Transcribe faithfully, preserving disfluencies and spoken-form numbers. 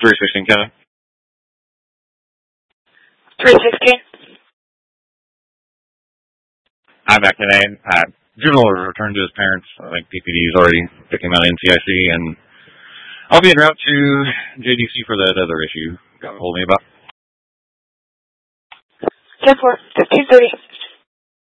three sixteen, Kevin. three sixteen. I'm back today. Uh, juvenile was returned to his parents. I think P P D is already picking him out of N C I C, and I'll be en route to J D C for that other issue you got hold of me about. ten four, fifteen thirty.